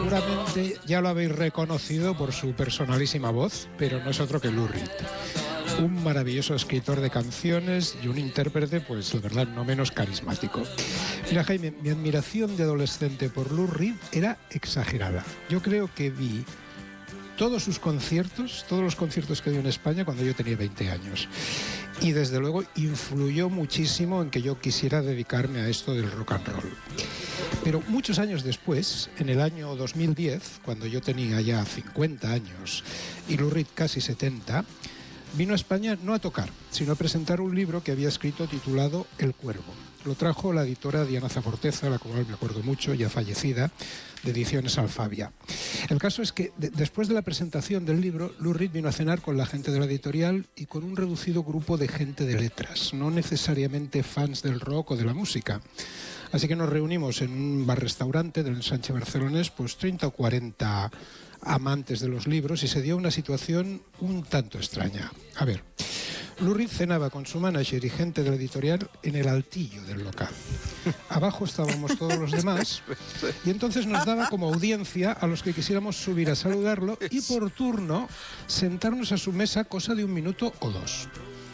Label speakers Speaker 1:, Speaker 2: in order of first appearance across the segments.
Speaker 1: Seguramente ya lo habéis reconocido por su personalísima voz, pero no es otro que Lou Reed. Un maravilloso escritor de canciones y un intérprete, pues la verdad, no menos carismático. Mira, Jaime, mi admiración de adolescente por Lou Reed era exagerada. Yo creo que vi todos sus conciertos, todos los conciertos que dio en España cuando yo tenía 20 años. Y desde luego influyó muchísimo en que yo quisiera dedicarme a esto del rock and roll. Pero muchos años después, en el año 2010, cuando yo tenía ya 50 años y Lou Reed casi 70, vino a España no a tocar, sino a presentar un libro que había escrito titulado El Cuervo. Lo trajo la editora Diana Zaforteza, la cual me acuerdo mucho, ya fallecida, de Ediciones Alfabia. El caso es que después de la presentación del libro, Lou Reed vino a cenar con la gente de la editorial y con un reducido grupo de gente de letras, no necesariamente fans del rock o de la música. Así que nos reunimos en un bar-restaurante del ensanche barcelonés, pues 30 o 40 amantes de los libros, y se dio una situación un tanto extraña. A ver, Lou Reed cenaba con su manager y gente de la editorial en el altillo del local. Abajo estábamos todos los demás y entonces nos daba como audiencia a los que quisiéramos subir a saludarlo y por turno sentarnos a su mesa cosa de 1 minuto o 2.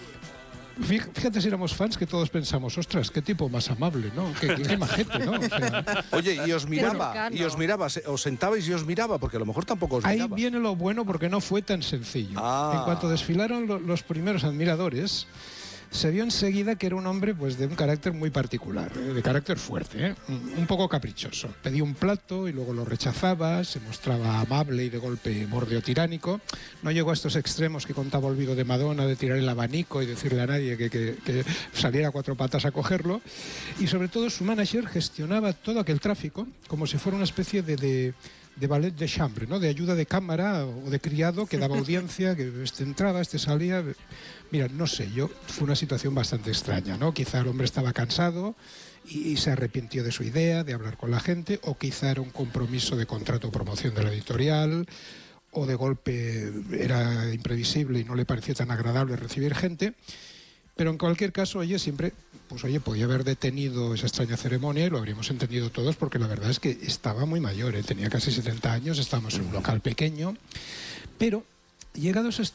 Speaker 1: Fíjate si éramos fans que todos pensamos, ostras, qué tipo más amable, ¿no? Qué majete, ¿no? O sea,
Speaker 2: oye, y os miraba, os sentabais y os miraba, porque a lo mejor tampoco os miraba.
Speaker 1: Ahí viene lo bueno, porque no fue tan sencillo. En cuanto desfilaron los primeros admiradores, se vio enseguida que era un hombre pues de un carácter muy particular, de carácter fuerte, un poco caprichoso. Pedía un plato y luego lo rechazaba, se mostraba amable y de golpe borde o tiránico. No llegó a estos extremos que contaba Olvido de Madonna, de tirar el abanico y decirle a nadie que saliera a 4 patas a cogerlo. Y sobre todo su manager gestionaba todo aquel tráfico como si fuera una especie de ballet de chambre, ¿no? De ayuda de cámara o de criado que daba audiencia, que este entraba, este salía. Mira, no sé, fue una situación bastante extraña, ¿no? Quizá el hombre estaba cansado y se arrepintió de su idea de hablar con la gente, o quizá era un compromiso de contrato o promoción de la editorial, o de golpe era imprevisible y no le pareció tan agradable recibir gente. Pero en cualquier caso, siempre, podía haber detenido esa extraña ceremonia y lo habríamos entendido todos, porque la verdad es que estaba muy mayor, tenía casi 70 años, estábamos en un local pequeño, pero llegados